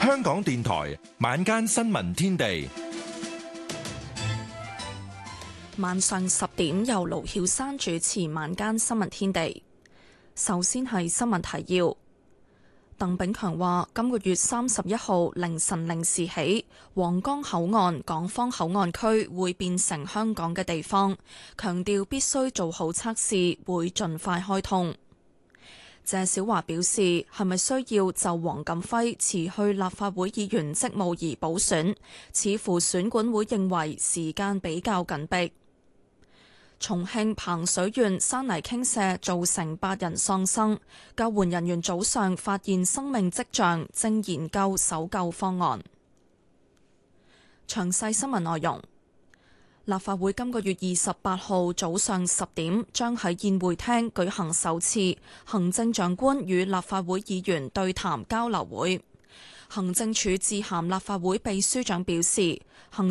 香港電台晚間新聞天地， 晚上10點由盧曉珊主持晚間新聞天地。首先係新聞提要。鄧炳強話，今個月31號凌晨0時起，皇崗口岸港方口岸區會變成香港嘅地方，強調必須做好測試，會盡快開通。謝小華表示，係咪需要就黃錦輝辭去立法會議員職務而補選？似乎選管會認為時間比較緊迫。重慶彭水縣山泥傾瀉造成8人喪生，救援人員早上發現生命跡象，正研究搜救方案。詳細新聞內容。立法會今個月28號早上10點將喺宴會廳舉行首次行政長官與立法會議員對談交流會。行政署致函立法會秘書長表示，行